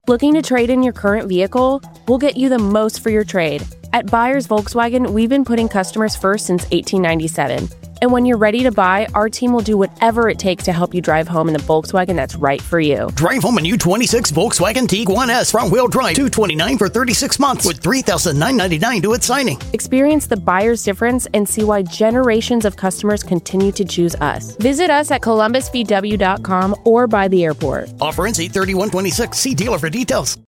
Looking to trade in your current vehicle? We'll get you the most for your trade. At Buyers Volkswagen, we've been putting customers first since 1897. And when you're ready to buy, our team will do whatever it takes to help you drive home in the Volkswagen that's right for you. Drive home a new 26 Volkswagen Tiguan S front-wheel drive, $229 for 36 months with $3,999 due at signing. Experience the buyer's difference and see why generations of customers continue to choose us. Visit us at columbusvw.com or by the airport. Offer ends 8/31/26. See dealer for details.